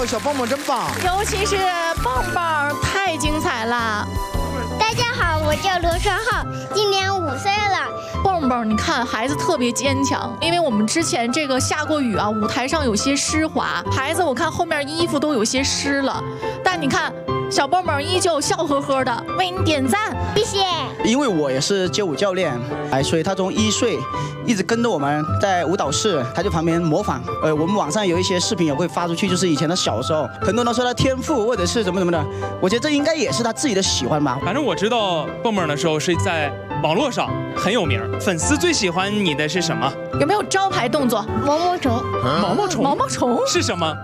小蹦蹦真棒， 尤其是蹦蹦太精彩了。 大家好，我叫罗双浩，今年5岁了。 蹦蹦，你看孩子特别坚强，因为我们之前这个下过雨啊，舞台上有些湿滑，孩子我看后面衣服都有些湿了，但你看小蹦蹦依旧笑呵呵的，为你点赞， 谢谢。 因为我也是街舞教练，所以他从1岁一直跟着我们在舞蹈室，他就旁边模仿。我们网上有一些视频也会发出去，就是以前的小时候，很多人都说他天赋或者是怎么的，我觉得这应该也是他自己的喜欢吧。 反正我知道蹦蹦的时候是在网络上很有名，粉丝最喜欢你的是什么？ 有没有招牌动作？ 毛毛虫。 毛毛虫？ 毛毛虫是什么？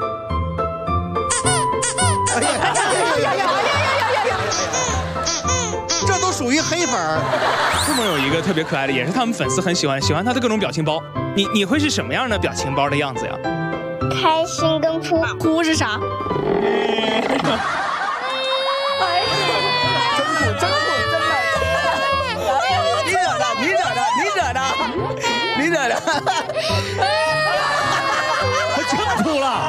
这都属于黑粉儿。 蹦蹦有一个特别可爱的，也是他们粉丝很喜欢他的各种表情包。你会是什么样的表情包的样子呀？ 开心跟哭。 哭是啥？ 你惹的， 他真哭了，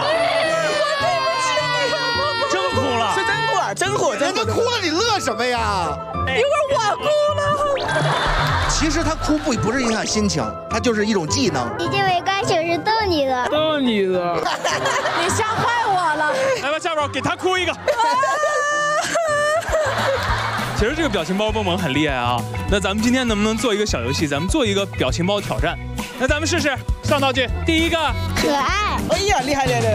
真哭了， 是真哭啊，真火， 人家哭了，你乐什么呀？ 一会儿我哭了。 其实他哭不是影响心情，他就是一种技能。 姐姐没关系，我是逗你的。 逗你的， 你吓坏我了。 来吧，下边给他哭一个。其实这个表情包蹦蹦很厉害啊，那咱们今天能不能做一个小游戏？咱们做一个表情包挑战。那咱们试试，上道具，第一个可爱。 哎呀，厉害厉害！